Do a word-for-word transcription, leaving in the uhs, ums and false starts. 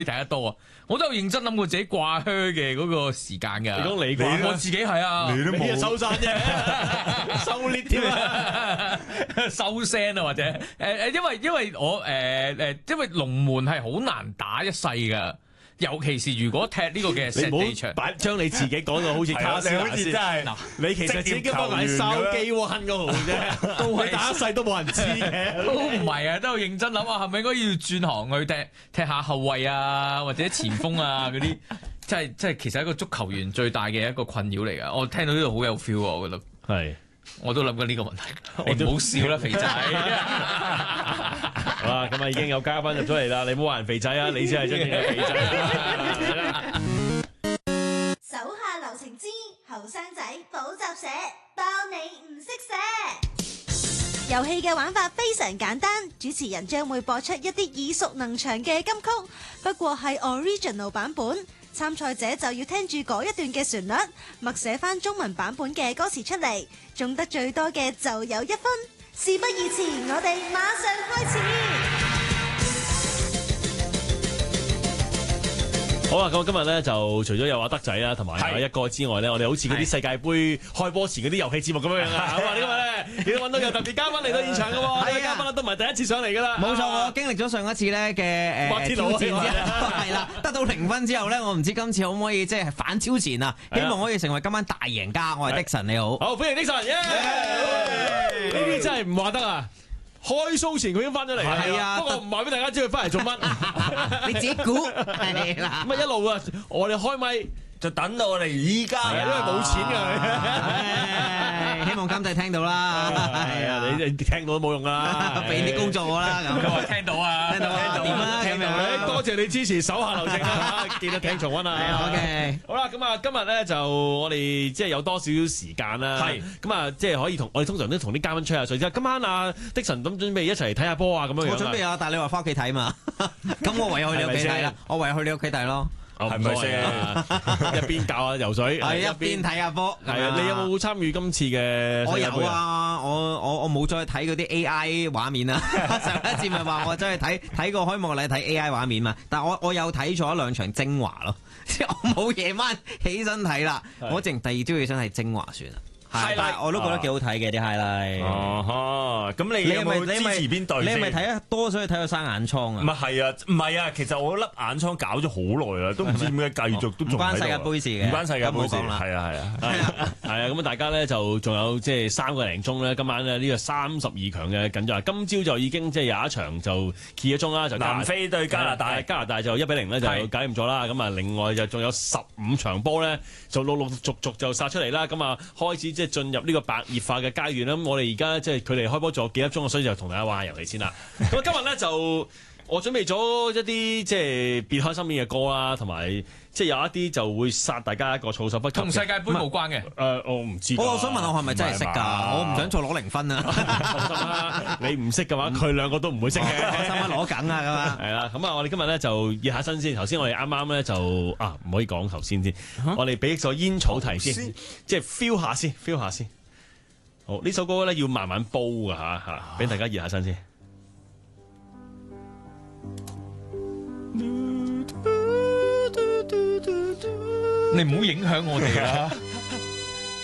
踢得多啊！我都有認真諗過自己掛靴嘅嗰個時間㗎。 你講你掛， 我自己係啊， 你都冇收山啫，收呢添啊， 收聲啊，或者誒誒，因為因為我誒誒、呃，因為龍門係好難打一世㗎。尤其是如果踢呢個嘅石地場， 擺將你自己講到好似卡斯好似真係嗱，你其實只不過係筲箕灣嗰度啫，都係打一世都冇人知嘅， 都唔係啊，都有認真諗啊，係咪應該要轉行去踢踢下後衞啊，或者前鋒啊嗰啲，即係即係其實一個足球員最大嘅一個困擾嚟㗎。我聽到呢度好有 feel 啊，我覺得係。我都諗緊呢個問題，你唔好笑啦，肥仔。 好啦，咁啊已經有嘉賓入咗嚟啦，你唔好話人肥仔啊，你先係真正嘅肥仔。 手下留情之後生仔補習社，當你唔識寫。遊戲嘅玩法非常簡單，主持人將會播出一啲耳熟能詳嘅金曲，不過係 original 版本。參賽者就要聽住嗰一段嘅旋律，默寫翻中文版本嘅歌詞出嚟，中得最多嘅就有一分。事不宜遲，我哋馬上開始。 好啦，咁今日咧就除咗有阿德仔啦，同埋阿一哥之外咧，我哋好似嗰啲世界盃開波前嗰啲遊戲節目咁樣樣啊！好啊，今日咧亦都揾到有特別嘉賓嚟到現場嘅喎，呢位嘉賓都唔係第一次上嚟㗎啦。 冇錯，我經歷咗上一次咧嘅誒挑戰之後，係啦，得到零分之後咧，我唔知今次可唔可以即係反超前啊！希望可以成為今晚大贏家。我係的神，你好， 好歡迎的神，耶！呢啲真係唔話得啊！開 show 前佢已經翻咗嚟，係啊，不過唔話俾大家知佢翻嚟做乜， 你自己估係啦。 咁啊一路啊，我哋開咪就等到我哋依家， 因為冇錢㗎，希望監製聽到啦。 係啊，你你聽到都冇用啦， 俾啲工作我啦咁。 我聽到啊， 聽到啊，點啊？ 聽到，多謝你支持，手下留情啦，記得聽重溫啊。 OK， 好啦，咁啊，今日咧就我哋即係有多少少時間啦，係咁啊，即係可以同我哋通常都同啲嘉賓吹下水啫。今晚啊，的神咁準備一齊睇下波啊，咁樣樣。 我準備啊，但係你話翻屋企睇嘛，咁我唯有去你屋企睇啦，我唯有去你屋企睇咯。 係咪先？一邊教下游水， 係一邊睇下波。 係啊，你有冇參與今次嘅？ 我有啊，我我我冇再睇嗰啲 A I 畫面啊。上一次咪話我真係睇睇個開幕禮睇 A I 畫面嘛，但係我我有睇咗兩場精華咯，即係我冇夜晚起身睇啦，我淨第二朝起身睇精華算啦。係，但係我都覺得幾好睇嘅啲 highlight。 哦，咁你有冇支持邊隊先？ 你係咪睇得多所以睇到生眼瘡啊？ 唔係係啊，唔係啊，其實我粒眼瘡搞咗好耐啦，都唔知點解繼續都仲喺度。唔關世界盃事嘅， 唔關世界盃事。 係啊係啊， 係啊，係啊，咁啊大家咧就仲有即係三個零鐘咧，今晚咧呢個三十二強嘅緊張，今朝就已經即係有一場就揭咗鐘啦，就南非對加拿大， 加拿大就一比零咧就解唔咗啦。咁啊，另外就仲有十五場波咧，就陸陸續續就殺出嚟啦。咁啊，開始即係進入呢個白熱化嘅階段啦，咁我哋而家即係佢哋開波咗幾粒鐘，所以就同大家玩下遊戲先啦。咁今日咧就我準備咗一啲即係別開生面嘅歌啦，同埋即係有一啲就會殺大家一個措手不及。 同世界盃冇關嘅。 誒、呃，我唔知。 我想問我係咪真係識㗎？我唔想再攞零分啊！ 放心啦，你唔識嘅話，佢兩個都唔會識嘅。 放心啦，攞緊啊咁啊！ 係啦，咁啊，我哋今日咧就熱下身先。頭先我哋啱啱咧就啊，唔可以講頭先先。我哋俾咗煙草題先，先即係 feel 下先 ，feel 下先。好，呢首歌咧要慢慢煲㗎吓吓，俾大家熱下身先。 你唔好影響我哋啦。